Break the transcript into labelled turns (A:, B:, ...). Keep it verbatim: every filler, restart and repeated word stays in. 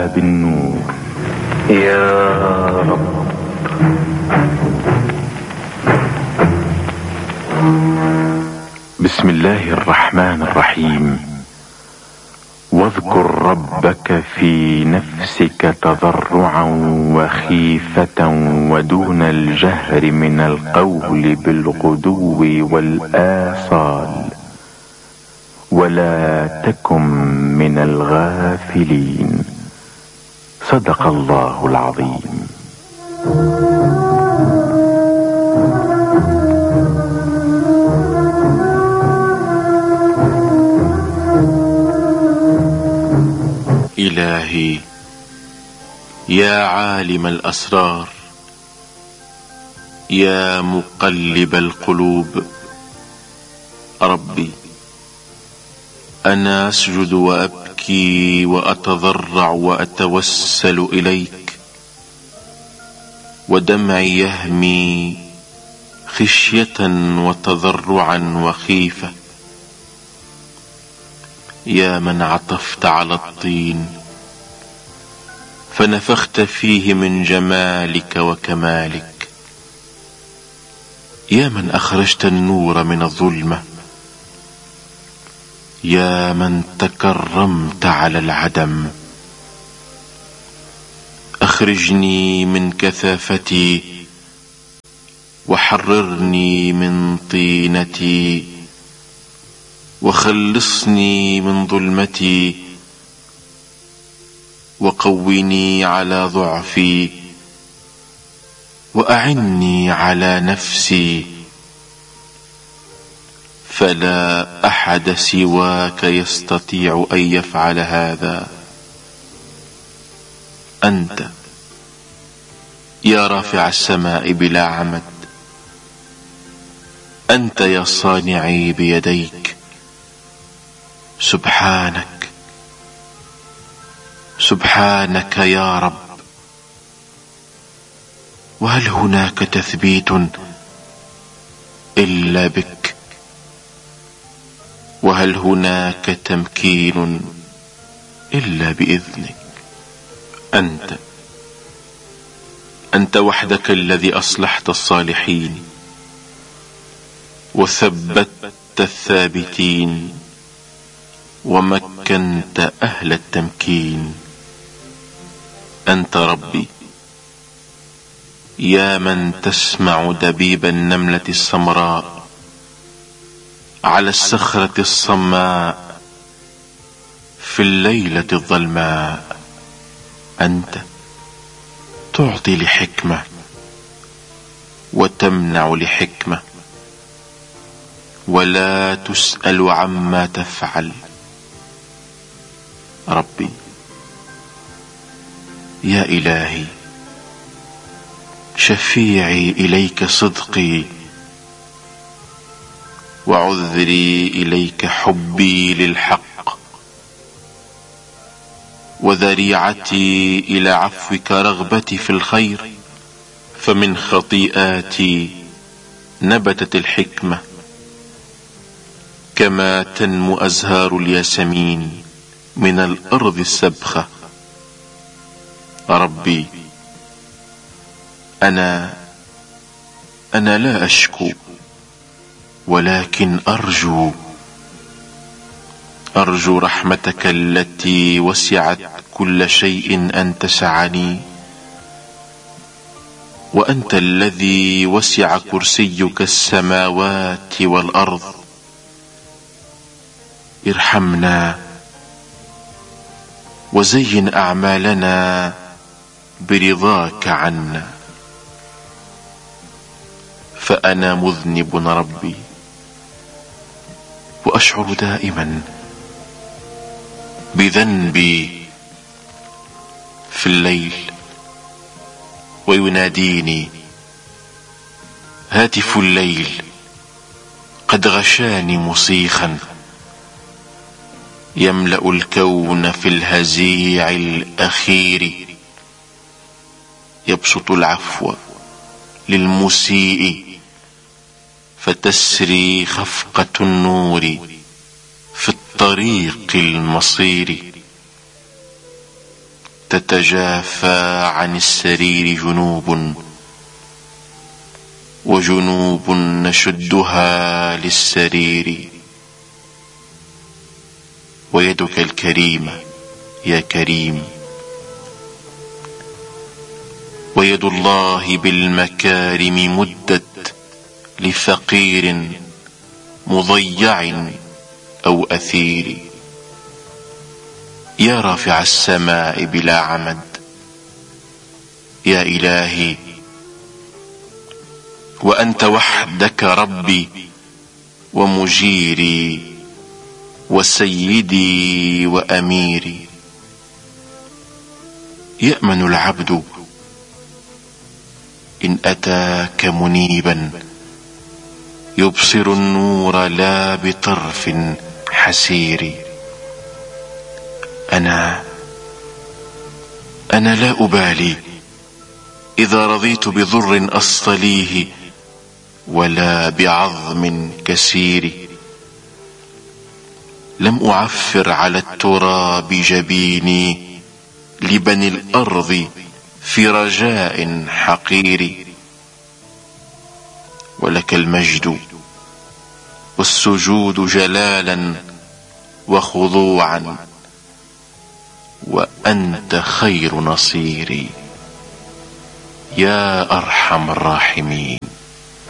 A: بالنور يا رب. بسم الله الرحمن الرحيم. واذكر ربك في نفسك تضرعا وخيفة ودون الجهر من القول بالغدو والآصال ولا تكن من الغافلين. صدق الله العظيم.
B: إلهي يا عالم الأسرار، يا مقلب القلوب، ربي أنا أسجد وأبكي وأتضرع وأتوسل إليك، ودمعي يهمي خشية وتضرعا وخيفة. يا من عطفت على الطين فنفخت فيه من جمالك وكمالك، يا من أخرجت النور من الظلمة، يا من تكرمت على العدم. أخرجني من كثافتي وحررني من طينتي، وخلصني من ظلمتي، وقوّني على ضعفي، وأعني على نفسي، فلا أحد سواك يستطيع أن يفعل هذا. أنت يا رافع السماء بلا عمد، أنت يا صانعي بيديك. سبحانك سبحانك يا رب. وهل هناك تثبيت إلا بك؟ وهل هناك تمكين إلا بإذنك؟ أنت أنت وحدك الذي أصلحت الصالحين وثبتت الثابتين ومكنت أهل التمكين. أنت ربي يا من تسمع دبيب النملة السمراء على الصخرة الصماء في الليلة الظلماء. أنت تعطي لحكمة وتمنع لحكمة، ولا تسأل عما تفعل. ربي يا إلهي شفيعي إليك صدقي، وعذري إليك حبي للحق، وذريعتي إلى عفوك رغبتي في الخير. فمن خطيئاتي نبتت الحكمة كما تنمو أزهار الياسمين من الأرض السبخة. ربي أنا أنا لا أشكو، ولكن أرجو أرجو رحمتك التي وسعت كل شيء أن تسعني، وأنت الذي وسع كرسيك السماوات والأرض. ارحمنا وزين أعمالنا برضاك عنا، فأنا مذنب ربي، وأشعر دائما بذنبي في الليل، ويناديني هاتف الليل قد غشاني مصيخا، يملأ الكون في الهزيع الأخير، يبسط العفو للمسيء فتسري خفقة النور في الطريق المصير. تتجافى عن السرير جنوب، وجنوب نشدها للسرير. ويدك الكريمة يا كريم، ويد الله بالمكارم مدت لفقير مضيع أو أثير. يا رافع السماء بلا عمد، يا إلهي وأنت وحدك ربي ومجيري وسيدي وأميري. يأمن العبد إن أتاك منيبا، يبصر النور لا بطرف حسير. أنا أنا لا أبالي إذا رضيت بضر أصطليه ولا بعظم كسير. لم أعفر على التراب جبيني لبني الأرض في رجاء حقير. ولك المجد والسجود جلالا وخضوعا، وأنت خير نصيري يا أرحم الراحمين.